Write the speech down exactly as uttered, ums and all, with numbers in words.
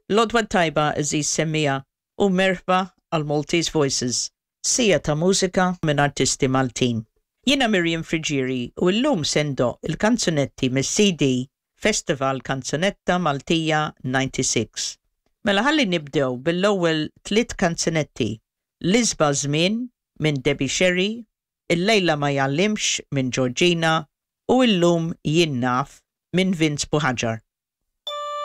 Lodwa tajba iżis semmija u merħba għal Maltese Voices, sija ta' mużika minn artisti Maltin. Jiena Miriam Frigieri u llum sendo il-kanzunetti mis-C D Festival Kanzunetta Maltija ninety-six. Mela ħalli nibdew bil-ewwel tliet kanzunetti: L-Isba' Żmien minn Debbie Sherry, Il-lejla ma jgħallimx minn Georgina u Illum jien naf minn Vince Buħaġar.